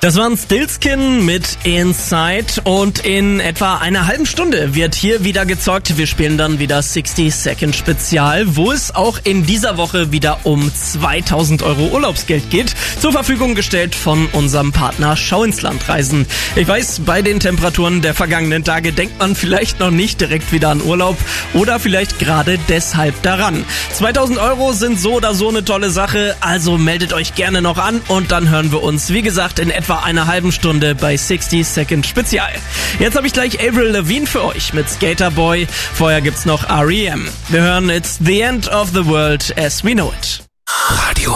Das waren Stillskin mit Inside und in etwa einer halben Stunde wird hier wieder gezockt. Wir spielen dann wieder 60 Second Spezial, wo es auch in dieser Woche wieder um 2000 Euro Urlaubsgeld geht. Zur Verfügung gestellt von unserem Partner Schau ins Land Reisen. Ich weiß, bei den Temperaturen der vergangenen Tage denkt man vielleicht noch nicht direkt wieder an Urlaub oder vielleicht gerade deshalb daran. 2000 Euro sind so oder so eine tolle Sache, also meldet euch gerne noch an und dann hören wir uns, wie gesagt, in etwa einer halben Stunde bei 60 Second Spezial. Jetzt habe ich gleich Avril Lavigne für euch mit Skater Boy. Vorher gibt's noch R.E.M. Wir hören It's the End of the World as we know it. Radio